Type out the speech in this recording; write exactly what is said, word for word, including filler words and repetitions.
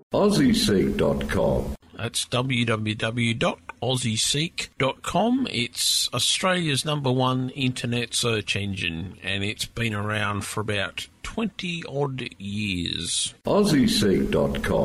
Aussie Seek dot com. That's w w w dot aussie seek dot com. It's Australia's number one internet search engine, and it's been around for about twenty odd years. Aussie Seek dot com.